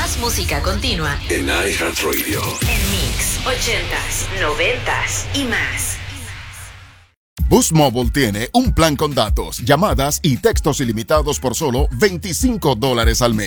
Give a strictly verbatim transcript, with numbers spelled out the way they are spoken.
Más música continua en iHeartRadio. En Mix, ochentas, noventas y más. Boost Mobile tiene un plan con datos, llamadas y textos ilimitados por solo veinticinco dólares al mes.